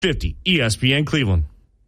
850 ESPN Cleveland.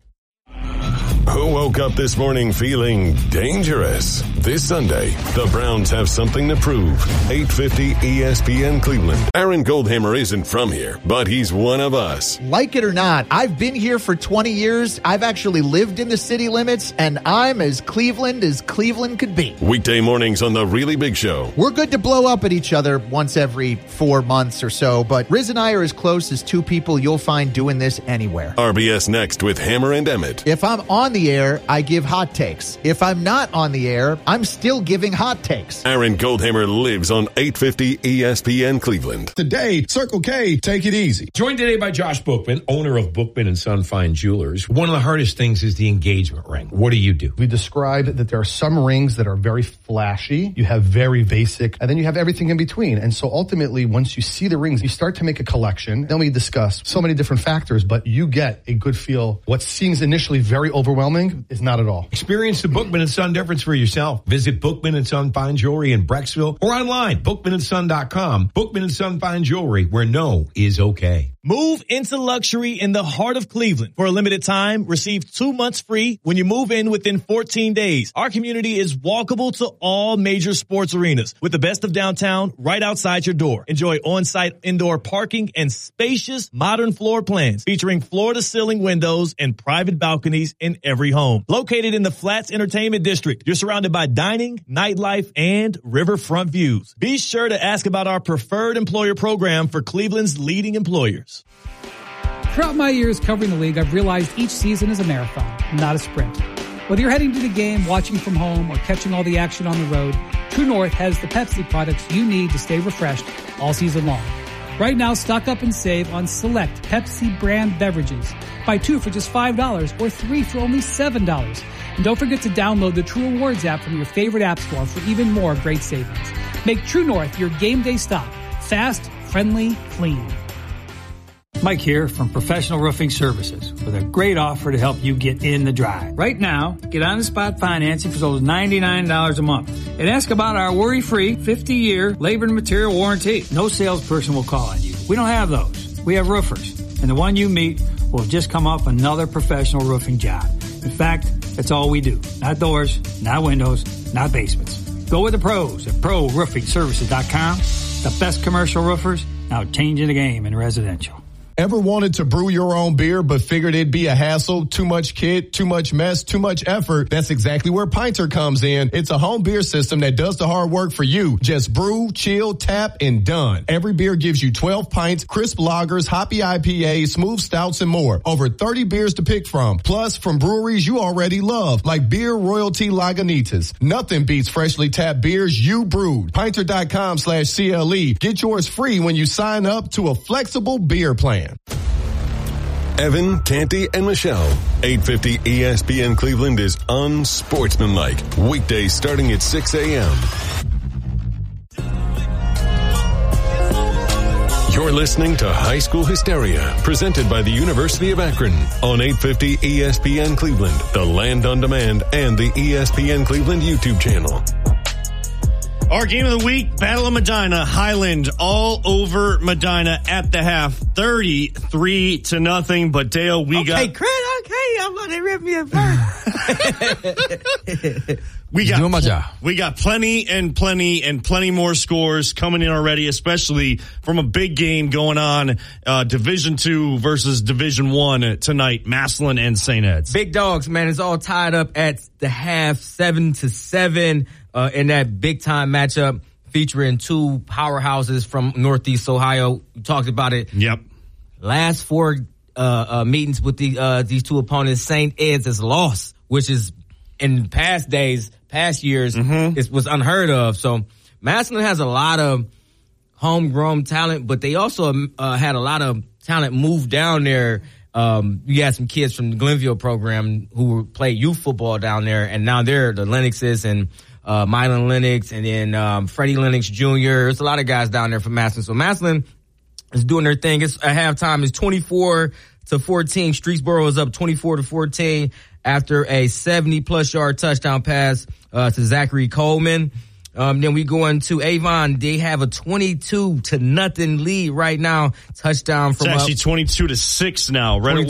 Who woke up this morning feeling dangerous? This Sunday, the Browns have something to prove. 850 ESPN Cleveland. Aaron Goldhammer isn't from here, but he's one of us. Like it or not, I've been here for 20 years. I've actually lived in the city limits, and I'm as Cleveland could be. Weekday mornings on The Really Big Show. We're good to blow up at each other once every 4 months or so, but Riz and I are as close as two people you'll find doing this anywhere. RBS next with Hammer and Emmett. If I'm on the air, I give hot takes. If I'm not on the air, I'm still giving hot takes. Aaron Goldhammer lives on 850 ESPN Cleveland. Today, Circle K, take it easy. Joined today by Josh Bookman, owner of Bookman & Son Fine Jewelers. One of the hardest things is the engagement ring. What do you do? We described that there are some rings that are very flashy. You have very basic, and then you have everything in between. And so ultimately, once you see the rings, you start to make a collection. Then we discuss so many different factors, but you get a good feel. What seems initially very overwhelming is not at all. Experience the Bookman & Son difference for yourself. Visit Bookman & Son Fine Jewelry in Brecksville or online, bookmanandson.com. Bookman & Son Fine Jewelry, where no is okay. Move into luxury in the heart of Cleveland. For a limited time, receive 2 months free when you move in within 14 days. Our community is walkable to all major sports arenas with the best of downtown right outside your door. Enjoy on-site indoor parking and spacious modern floor plans featuring floor-to-ceiling windows and private balconies in every home. Located in the Flats Entertainment District, you're surrounded by dining, nightlife, and riverfront views. Be sure to ask about our preferred employer program for Cleveland's leading employers. Throughout my years covering the league, I've realized each season is a marathon, not a sprint. Whether you're heading to the game, watching from home, or catching all the action on the road, True North has the Pepsi products you need to stay refreshed all season long. Right now, stock up and save on select Pepsi brand beverages. Buy 2 for just $5 or 3 for only $7. And don't forget to download the True Rewards app from your favorite app store for even more great savings. Make True North your game day stop. Fast, friendly, clean. Mike here from Professional Roofing Services with a great offer to help you get in the drive. Right now, get on-the-spot financing for those $99 a month. And ask about our worry-free 50-year labor and material warranty. No salesperson will call on you. We don't have those. We have roofers. And the one you meet will have just come off another professional roofing job. In fact, that's all we do. Not doors, not windows, not basements. Go with the pros at ProRoofingServices.com. The best commercial roofers, now changing the game in residential. Ever wanted to brew your own beer but figured it'd be a hassle, too much kit, too much mess, too much effort? That's exactly where Pinter comes in. It's a home beer system that does the hard work for you. Just brew, chill, tap, and done. Every beer gives you 12 pints, crisp lagers, hoppy IPAs, smooth stouts, and more. Over 30 beers to pick from. Plus, from breweries you already love, like Beer Royalty Lagunitas. Nothing beats freshly tapped beers you brewed. Pinter.com/CLE. Get yours free when you sign up to a flexible beer plan. Evan, Canty, and Michelle. 850 ESPN Cleveland is unsportsmanlike. Weekdays starting at 6 a.m. You're listening to High School Hysteria, presented by the University of Akron on 850 ESPN Cleveland, the Land on Demand, and the ESPN Cleveland YouTube channel. Our game of the week, Battle of Medina, Highland all over Medina at the half, 33-0. But Dale, we got... Okay, I'm going to rip me apart. We got plenty more scores coming in already, especially from a big game going on, Division II versus Division I tonight, Massillon and St. Ed's. Big dogs, man. It's all tied up at the half, 7-7, in that big time matchup featuring two powerhouses from Northeast Ohio. We talked about it. Yep. Last 4 meetings with these two opponents, St. Ed's has lost, which is in past years, it was unheard of. So Massillon has a lot of homegrown talent, but they also had a lot of talent move down there. You had some kids from the Glenville program who play youth football down there, and now they're the Lennoxes and Mylan Lennox, and then Freddie Lennox Jr. There's a lot of guys down there from Massillon. So Massillon is doing their thing. It's at halftime. It's 24-14. Streetsboro is up 24-14 after a 70-plus yard touchdown pass to Zachary Coleman. Then we go into Avon. They have a 22-0 lead right now. Touchdown from it's actually 22-6 now. Right